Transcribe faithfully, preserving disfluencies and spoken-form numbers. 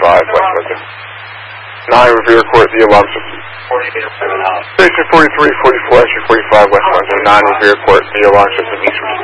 forty-five, West Windsor. nine Revere Court, the alarm system. Station forty-three, forty-four, extra forty-five, West Windsor. nine Revere Court, the alarm system, East